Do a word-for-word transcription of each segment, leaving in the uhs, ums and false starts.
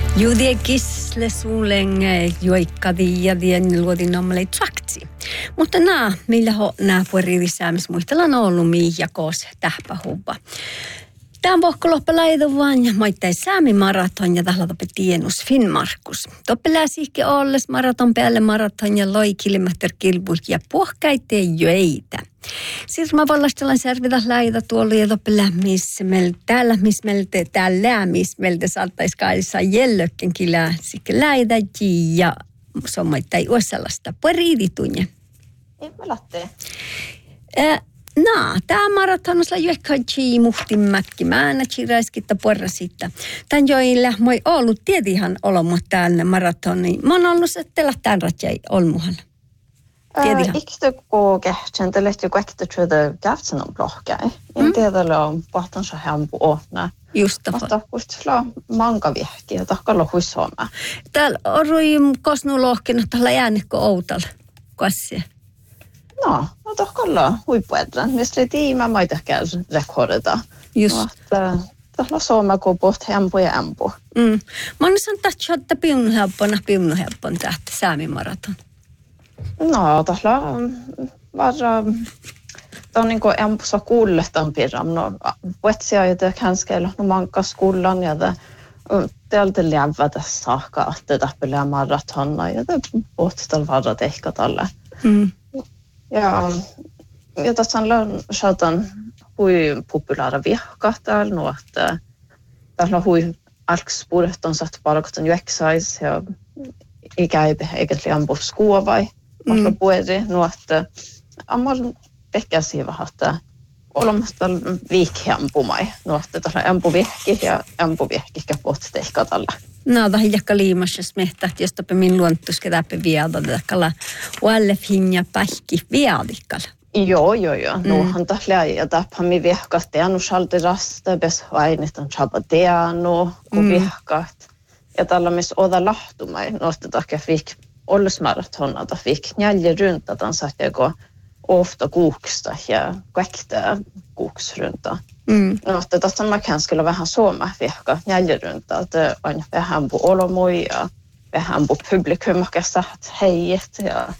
Juuri kisle suulenge joikkadi ja dien luodin ommalei trakti. Mutta nää, millä ho nää puolirivisäämis muistellaan ollut miiä koos tähpähubba. Tämän pohko loppa laiduvan ja maittai säämi maraton ja tällä toppe tienus Finnmarkus. Toppe läsiikke olles maraton päälle maraton ja loi kilometr kilpul ja pohkäiteen jöitä. Sirma vallastellaan servitä läitä tuolla ja toppe lämmis meiltä täällä missä meiltä täällä missä meiltä saattaisi kaadissa jellökken kilää sikke läitä ja se on maittai uosalasta puoliiritunja. Ei mä lähtee. Äh, No, tämä maratonissa juokkaji muhtimmätki. Mä en chiraiskitta porra siitä. Tän joilla moi ollut tietihan olomut täällä maratoni. Mä oon ollut settellä tämän ratjai olmuhan. Tietihan. Ikte ko kähtsentele joku äkte tjöde kähtsen on plohkai. En tiedä on pahtansa hempu ootna. Just det. Mutta kustilla manka viehki ja tahkalla huisoma. Täällä on ruim kosnulohkin, tällä jäänikko outalla. Kassia. No, no tahkalla huippuedran. Mistä tiimä maita käy rekordita. Just. No, tahkalla sooma ko poht hempu ja hempu. Mm. Mä oon sanonut, että piunnu helppona, piunnu helppon tähtä säämimaraton. No, tahkalla varra... Tämä on niin kuin empusa kuulletan piram. No, vuotsia ei te känskeillä no manka skullan ja te teiltä lävä tässä saakka, että tappelää maratonna ja te pohtistaan varra tehkä tällä. Mm. Ja, ja tässä on saatan hui populaara viehka täällä, no, että täällä on hui alkspuolet on satt palkotan juoksais ja ikäipe eikä liian skua vai mahdollisesti pueri, no, että on ehkä siihen että olemassa viikkiampumai, no, että täällä on ampuviehki ja ampuviehki pohti tehkä tällä. No, tämä jakka liimassa smehtät, jos toppe min luontuske täppe vialta, tällä uallef hinja pähki vialikalla. Joo, joo, joo. Mm. Nuohan tällä ja täpä mi viehkat teanu salti rasta, bes vainit on chapa teanu, kun mm. viehkat. Ja tällä missä oda lahtumai, nostetaan viik ollismaratona, tai viik njälje runta, tämän saateko ofta kuuksta ja kaikta kuuksrunta. Mm. No, että tässä mä känskelä vähän suoma viehka njälje runta, että on vähän pu olomoi ja vähän pu publikummakassa heijät ja...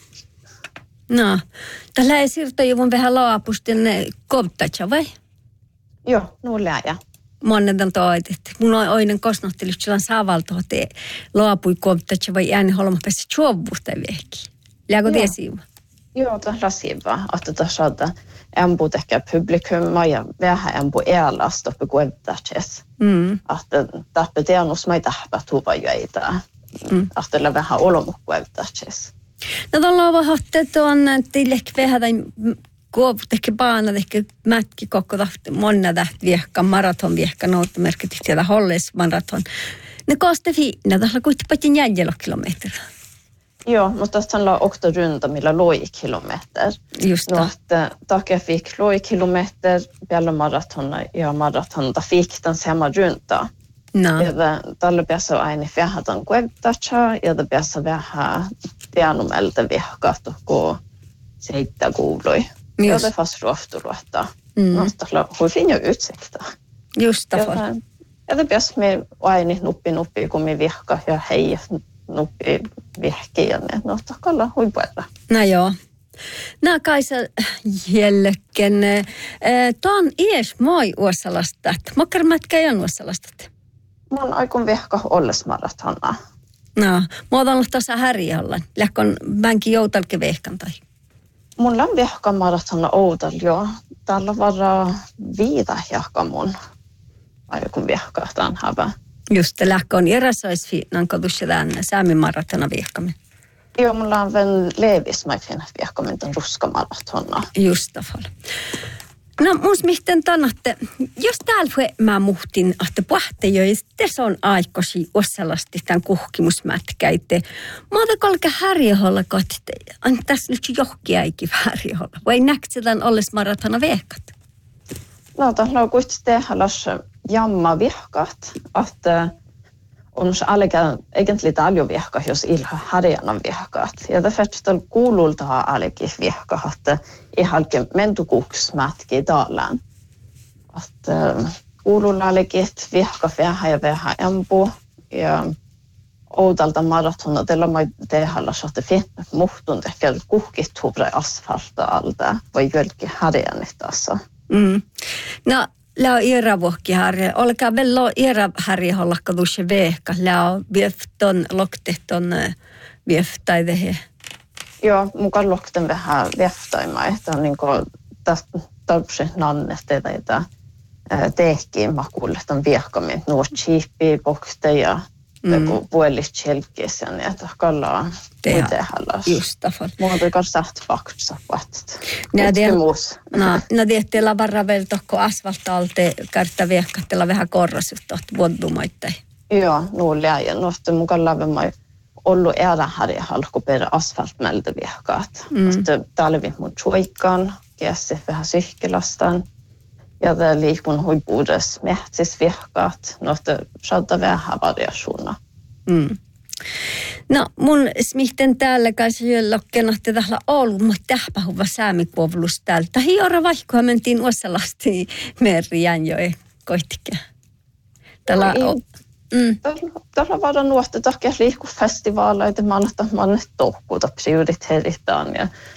No, tällä ei siirto juvun vähän laapusten kovtatsa, vai? Joo, nu läjä. Monen on toitet. Mulla on oinen kosnohtelu, että on saavalta, että laapui kovtatsa vai ääni holma pääsi tjuovusta viehki. Läkö tiesiä? Joo, tämä on rasiva, että tässä on empu tekee publikumma ja vähän empu eelasta på kovtatses. Mm. Että täppä teannus mä ei täppä tuva jöitä. Mm. Että vähän olomu kovtatses. No tuolla on vähän, että on tilek vähän tai kuoputehkä baana, ehkä mätki koko tahti, monna tähti viehka, maraton viehka, nouta merkitys tiedä holles maraton. Ne kooste fiina, tuolla kuitenkin paitsi jäljellä kilometriä. Joo, mutta tässä on också runta, millä loi kilometer. Just no, että takia fick loi kilometer, vielä maratona ja maratonta fick den samma runta. No. Ja tällä päässä on aina vähän tämän kuevtatsa, ja tämä päässä vähän pianomelta viehkat, kun seittä kuului. Ja det fast ruohturuottaa. Mm. No, tällä on finja utsikta. Just det. Ja det päässä me aina nuppi nuppi, kun me viehka ja hei nuppi viehki, ja ne no, takalla huipuella. No joo. No Kaisa Jellökken, tuon ies moi Uosalasta. Mokkarmätkä ei ole Uosalasta. Mä oon aikun viehka olles maratona. No, mä oon ollut tuossa härjällä. Lähkön bänkin joutalke vehkan tai? Mulla on viehka maratona outal jo. Täällä varaa viida jahka mun aikun viehka tämän hävä. Just, lähkön eräsoisfiinnan kotussa tämän säämin maratona viehkamin. Joo, mulla on vielä leevis mä finna viehkamin tämän ruska maratona. Just tavalla. No, muus mihten tannatte, jos täällä mä muhtin, että puhte jo, tässä on aikosi osalasti tämän kuhkimusmätkäite. Mä oon kolke härjeholla kotitte, on tässä nyt johkiaikin härjeholla. Vai näkse tämän olles maratona vehkat? No, täällä on kuitenkin tehdä jamma vehkat, että on se allega egentlig paljon viehka, jos ilha harjanan viehkat. Ja det färdstal kuululta ha alegi viehka, että ihalke mentukuksmätki taalaan. Että kuululla alegi viehka vähän ja vähän empu. Ja oudalta maratona, tällä mä tehalla saatte fint muhtun ehkä kuhkit huvre asfalta alta, vai jölki härjän tässä. Mm. No, lää on iäravuokki harja. Olkaa vello iäraharja hollakka dusse veekka. Lää on viefton, loktehton vieftäidehe. Joo, mukaan lokten vähän vieftäimä, että on niinku tästä tarvitse nannet että tehkiin makuulle on viehkamin. Nuo chiippiä, pokteja, joku puolista selkeässä, niin että kallaa tehällä. Just tafan. Mulla on kanssa säht fakta, vatsit. No, no tietyllä varra vielä tokko asfaltaalte kartta viehkattella vähän korrasutta, että vuodumaittain. Joo, nuo läjä. Nuosta mukaan lävemmä ollut äärahärjä halkuperä asfaltmältä viehkaat. Mm. Sitten talvi mun tjoikkaan, kiesi vähän syhkelastaan. Ja tämä liikun huipuudessa mehtsis viehkaat. Nuosta saattaa vähän variationer. Mm. No mun smihten täällä kanssa jöllokkena, että täällä on ollut mutta tähpähuva saamikuovlus täältä. Hiora vaikka mentiin Uosalasti meriään jo koittikä. Täällä on... Mm. Tällä vaan nuosta takia liikkuu festivaaleita, mannatta mannet touhkuuta prioriteeritaan ja